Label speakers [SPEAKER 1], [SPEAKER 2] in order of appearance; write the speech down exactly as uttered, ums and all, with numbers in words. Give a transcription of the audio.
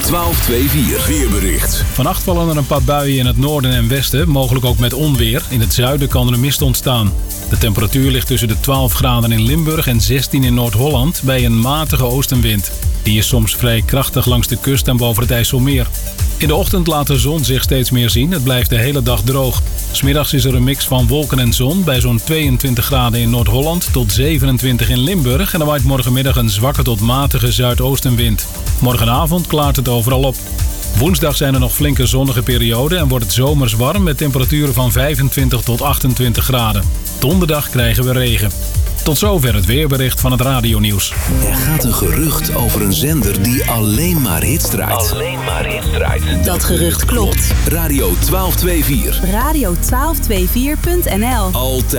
[SPEAKER 1] twaalf vierentwintig weerbericht.
[SPEAKER 2] Vannacht vallen er een paar buien in het noorden en westen, mogelijk ook met onweer. In het zuiden kan er mist ontstaan. De temperatuur ligt tussen de twaalf graden in Limburg en zestien in Noord-Holland bij een matige oostenwind. Die is soms vrij krachtig langs de kust en boven het IJsselmeer. In de ochtend laat de zon zich steeds meer zien. Het blijft de hele dag droog. 'S Middags is er een mix van wolken en zon bij zo'n tweeëntwintig graden in Noord-Holland tot zevenentwintig in Limburg. En er waait morgenmiddag een zwakke tot matige zuidoostenwind. Morgenavond klaart het overal op. Woensdag zijn er nog flinke zonnige perioden en wordt het zomers warm met temperaturen van vijfentwintig tot achtentwintig graden. Donderdag krijgen we regen. Tot zover het weerbericht van het radionieuws.
[SPEAKER 1] Er gaat een gerucht over een zender die alleen maar hits draait.
[SPEAKER 3] Alleen maar hits draait.
[SPEAKER 4] Dat gerucht klopt.
[SPEAKER 1] Radio twaalf vierentwintig.
[SPEAKER 4] Radio twaalf vierentwintig punt n l.
[SPEAKER 1] Altijd.